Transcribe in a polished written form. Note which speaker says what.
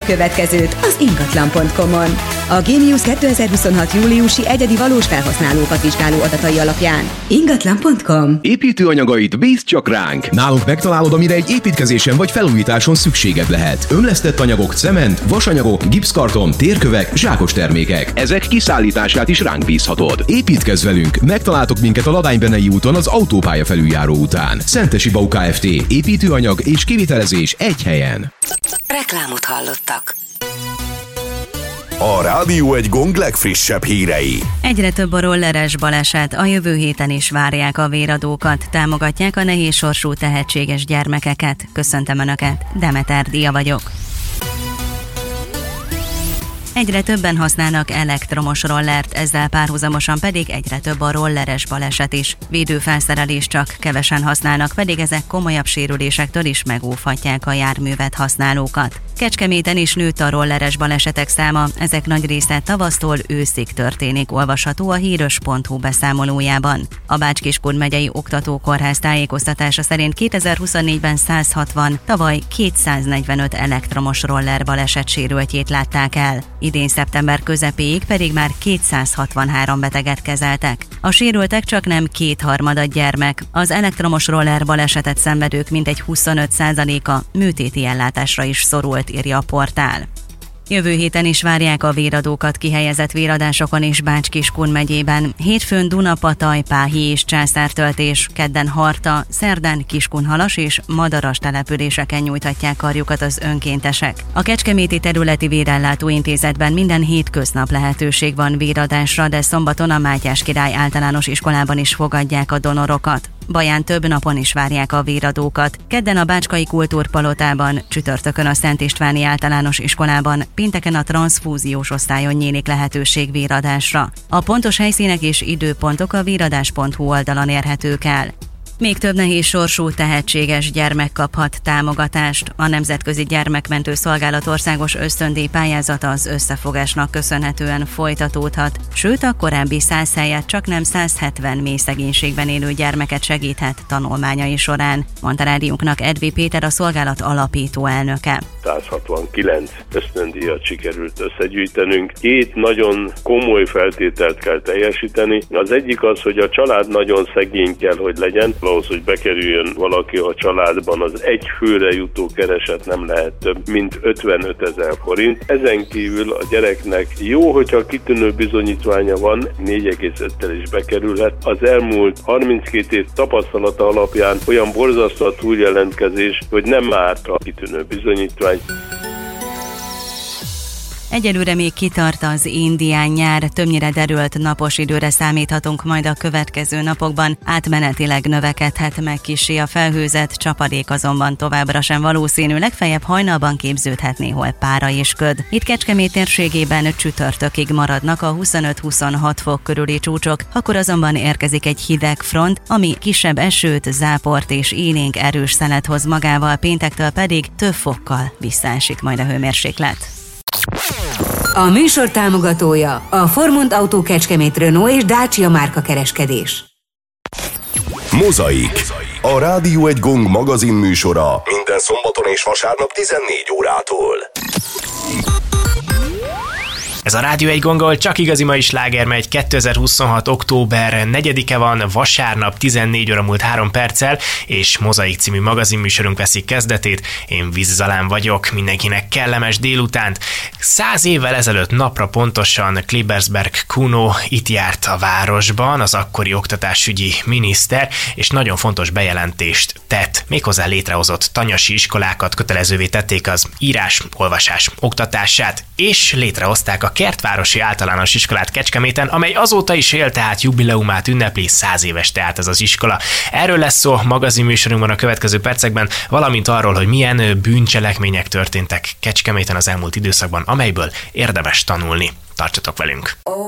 Speaker 1: következőt az ingatlan.com-on. A Gémius 2026 júliusi egyedi valós felhasználókat vizsgáló adatai alapján. Ingatlan.com.
Speaker 2: Építőanyagait bízd csak ránk! Nálunk megtalálod, amire egy építkezésen vagy felújításon szükséged lehet. Ömlesztett anyagok, cement, vasanyagok, gipszkarton, térkövek, zsákos termékek. Ezek kiszállítását is ránk bízhatod. Építkezz velünk! Megtaláltok minket a Ladány-Benei úton az autópálya felüljáró után. Szentesi Bau Kft. Építőanyag és kivitelezés egy helyen.
Speaker 3: Reklámot hallottak.
Speaker 4: A Rádió egy Gong legfrissebb hírei.
Speaker 5: Egyre több a rolleres baleset, a jövő héten is várják a véradókat, támogatják a nehéz sorsú tehetséges gyermekeket. Köszöntöm Önöket, Demeter Dia vagyok. Egyre többen használnak elektromos rollert, ezzel párhuzamosan pedig egyre több a rolleres baleset is. Védőfelszerelést csak kevesen használnak, pedig ezek komolyabb sérülésektől is megóvhatják a járművet használókat. Kecskeméten is nőtt a rolleres balesetek száma, ezek nagy része tavasztól őszig történik, olvasható a híros.hu beszámolójában. A Bács-Kiskun megyei oktatókórház tájékoztatása szerint 2024-ben 160, tavaly 245 elektromos roller baleset sérültjét látták el. Idén szeptember közepéig pedig már 263 beteget kezeltek. A sérültek csaknem 2/3 gyermek. Az elektromos roller balesetet szenvedők mintegy 25%-a műtéti ellátásra is szorult, írja a portál. Jövő héten is várják a véradókat kihelyezett véradásokon is Bács-Kiskun megyében. Hétfőn Dunapataj, Páhi és Császártöltés, kedden Harta, szerdán Kiskunhalas és Madaras településeken nyújthatják karjukat az önkéntesek. A Kecskeméti Területi Vérellátó Intézetben minden hétköznap lehetőség van véradásra, de szombaton a Mátyás Király Általános Iskolában is fogadják a donorokat. Baján több napon is várják a véradókat. Kedden a Bácskai Kultúrpalotában, csütörtökön a Szent Istváni Általános Iskolában, pénteken a transzfúziós osztályon nyílik lehetőség véradásra. A pontos helyszínek és időpontok a véradás.hu oldalon érhetők el. Még több nehéz sorsú tehetséges gyermek kaphat támogatást. A Nemzetközi Gyermekmentő Szolgálat országos ösztöndíj pályázata az összefogásnak köszönhetően folytatódhat, sőt a korábbi 100 helyett csaknem 170 mély szegénységben élő gyermeket segíthet tanulmányai során, mondta rádiónknak Edvi Péter, a szolgálat alapító elnöke.
Speaker 6: 169 ösztöndíjat sikerült összegyűjtenünk. 2 nagyon komoly feltételt kell teljesíteni. Az egyik az, hogy a család nagyon szegény kell, hogy legyen. Ahhoz, hogy bekerüljön valaki a családban, az egy főre jutó kereset nem lehet több, mint 55 000 forint. Ezen kívül a gyereknek jó, hogyha kitűnő bizonyítványa van, 4,5-tel is bekerülhet. Az elmúlt 32 év tapasztalata alapján olyan borzasztó a túljelentkezés, hogy nem árt a kitűnő bizonyítvány.
Speaker 5: Egyelőre még kitart az indián nyár, többnyire derült napos időre számíthatunk majd a következő napokban, átmenetileg növekedhet meg kissé a felhőzet, csapadék azonban továbbra sem valószínű, legfeljebb hajnalban képződhet néhol pára és köd. Itt Kecskemét térségében csütörtökig maradnak a 25-26 fok körüli csúcsok, akkor azonban érkezik egy hideg front, ami kisebb esőt, záport és élénk erős szelet hoz magával, péntektől pedig több fokkal visszaesik majd a hőmérséklet.
Speaker 3: A műsor támogatója a Formont Autó Kecskemét, Renault és Dacia márka kereskedés.
Speaker 4: Mozaik. A Rádió egy Gong magazin műsora minden szombaton és vasárnap 14 órától.
Speaker 7: Ez a Rádió egy Gongol csak igazi mai sláger megy, 2026. október 4-e van, vasárnap 14 óra múlt 3 perccel, és Mozaik című magazinműsorunk veszik kezdetét. Én Víz Zalán vagyok, mindenkinek kellemes délutánt. 100 évvel ezelőtt napra pontosan Klebersberg Kuno itt járt a városban, az akkori oktatásügyi miniszter, és nagyon fontos bejelentést tett. Méghozzá létrehozott tanyasi iskolákat, kötelezővé tették az írás, olvasás oktatását, és létrehozták a Kertvárosi Általános Iskolát Kecskeméten, amely azóta is él, tehát jubileumát ünnepli, 100 éves tehát ez az iskola. Erről lesz szó magazinműsorunkban a következő percekben, valamint arról, hogy milyen bűncselekmények történtek Kecskeméten az elmúlt időszakban, amelyből érdemes tanulni. Tartsatok velünk!